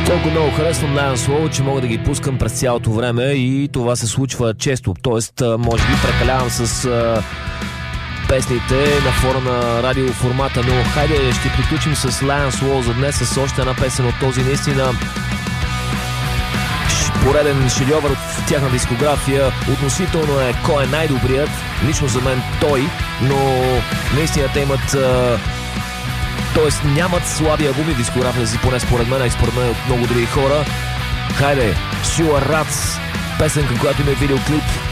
Толкова много харесвам Lion Slow, че мога да ги пускам през цялото време и това се случва често. Тоест, може би прекалявам с песните на фона на радиоформата, но хайде ще приключим с Lion Slow за днес с още една песен от този наистина пореден шедьовър от тяхна дискография. Относително е кой е най-добрият. Лично за мен той, но наистина те имат тоест нямат слаби албуми в дискографията си, поне според мен и според мен от много други хора. Хайде, Sure Rats, песен, към която има видеоклип.